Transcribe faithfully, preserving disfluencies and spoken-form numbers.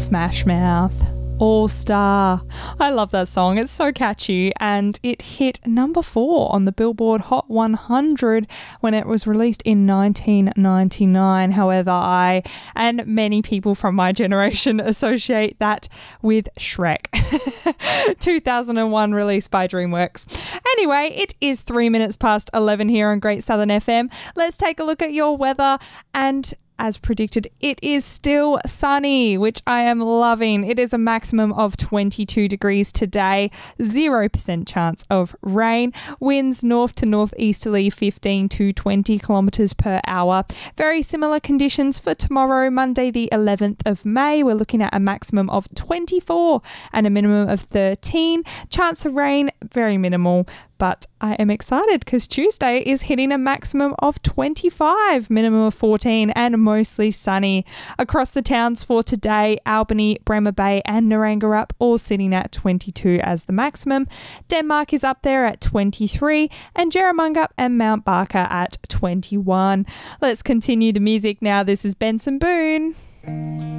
Smash Mouth, All Star. I love that song. It's so catchy, and it hit number four on the Billboard Hot one hundred when it was released in nineteen ninety-nine. However, I and many people from my generation associate that with Shrek. two thousand one released by DreamWorks. Anyway, it is three minutes past eleven here on Great Southern F M. Let's take a look at your weather, and as predicted, it is still sunny, which I am loving. It is a maximum of twenty-two degrees today, zero percent chance of rain, winds north to northeasterly fifteen to twenty kilometres per hour. Very similar conditions for tomorrow, Monday the eleventh of May. We're looking at a maximum of twenty-four and a minimum of thirteen. Chance of rain, very minimal. But I am excited because Tuesday is hitting a maximum of twenty-five, minimum of fourteen, and mostly sunny. Across the towns for today, Albany, Bremer Bay and Naranggarup all sitting at twenty-two as the maximum. Denmark is up there at twenty-three, and Jerramungup and Mount Barker at twenty-one. Let's continue the music now. This is Benson Boone.